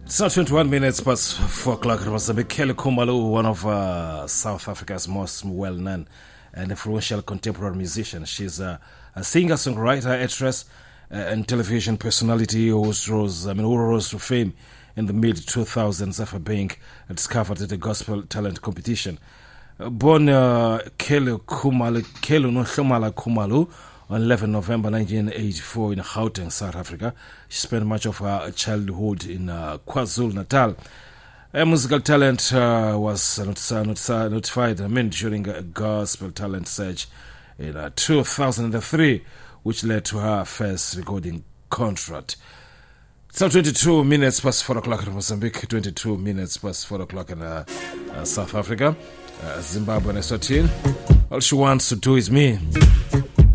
It's now 21 minutes past 4 o'clock. Kelly Khumalo, one of South Africa's most well-known and influential contemporary musicians. She's a singer, songwriter, actress, and television personality who rose to fame in the mid-2000s after being discovered at the Gospel Talent Competition. Born Kelly Khumalo on 11 November 1984 in Gauteng, South Africa. She spent much of her childhood in KwaZulu-Natal. Her musical talent was notified during a gospel talent search in 2003, which led to her first recording contract. It's now 22 minutes past 4 o'clock in Mozambique, 22 minutes past 4 o'clock in South Africa, Zimbabwe and Eswatini. All she wants to do is me.